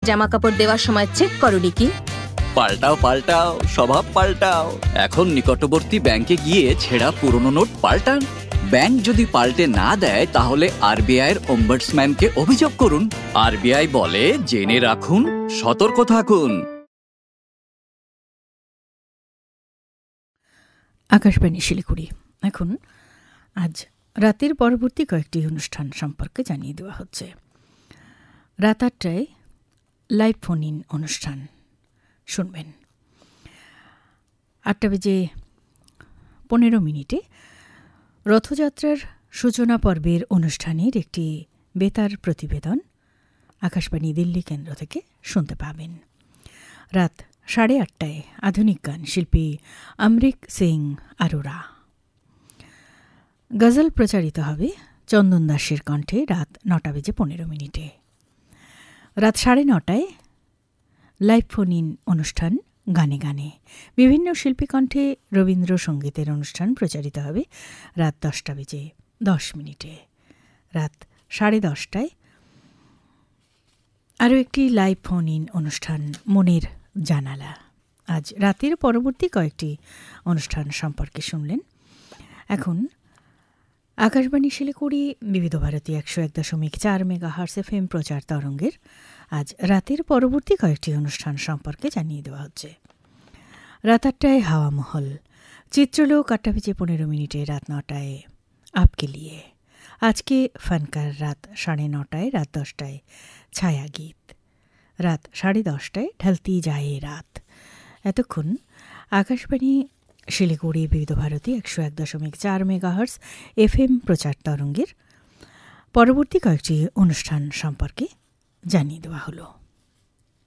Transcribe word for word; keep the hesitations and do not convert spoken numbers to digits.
জামা কাপড় দেওয়ার সময় চেক করোনি কি? পাল্টাও পাল্টাও স্বভাব পাল্টাও। এখন নিকটবর্তী ব্যাংকে গিয়ে ছেঁড়া পুরনো নোট পাল্টান। ব্যাংক যদি পাল্টে না দেয় তাহলে আরবিআই এর ওম্বাডসম্যানকে অভিযোগ করুন। আরবিআই বলে, জেনে রাখুন, সতর্ক থাকুন। আকাশবাণী শিলিগুড়ি। এখন আজ রাতের পরবর্তী কয়েকটি অনুষ্ঠান সম্পর্কে জানিয়ে দেওয়া হচ্ছে। রাত আটটায় লাইভ ফোন ইন অনুষ্ঠান শুনবেন। আটটা বেজে পনেরো মিনিটে রথযাত্রার সূচনা পর্বের অনুষ্ঠানের একটি বেতার প্রতিবেদন আকাশবাণী দিল্লি কেন্দ্র থেকে শুনতে পাবেন। রাত সাড়ে আটটায় আধুনিক গান শিল্পী অমরিক সিং আরোরা। গজল প্রচারিত হবে চন্দন দাসের কণ্ঠে রাত নটা বেজে পনেরো মিনিটে। রাত সাড়ে নটায় লাইভ ফোন ইন অনুষ্ঠান গানে গানে বিভিন্ন শিল্পী কণ্ঠে রবীন্দ্রসঙ্গীতের অনুষ্ঠান প্রচারিত হবে রাত দশটা বেজে দশ মিনিটে। রাত সাড়ে দশটায় আরও একটি লাইভ ফোন ইন অনুষ্ঠান মনের জানালা। আজ রাতের পরবর্তী কয়েকটি অনুষ্ঠান সম্পর্কে শুনলেন। এখন আকাশবাণী শিলিগুড়ি বিবিধ ভারতী একশো এক দশমিক চার মেগাহার্টজ এফ এম প্রচার তরঙ্গের আজ রাতের পরবর্তী কয়েকটি অনুষ্ঠান সম্পর্কে জানিয়ে দেওয়া হচ্ছে। রাত আটটায় হাওয়া মহল, চিত্রলোক আটটা বেজে পনেরো মিনিটে। রাত নটায় আপকে লিয়ে, আজকে ফানকার। রাত সাড়ে নটায়, রাত দশটায় ছায়া গীত, রাত সাড়ে দশটায় ঢলতি যায় রাত। এতক্ষণ আকাশবাণী শিলিগুড়ি বিবিধ ভারতী একশো এক দশমিক চার মেগাহার্টজ এফ এম প্রচার তরঙ্গের পরবর্তী কয়েকটি অনুষ্ঠান সম্পর্কে জানিয়ে দেওয়া হলো।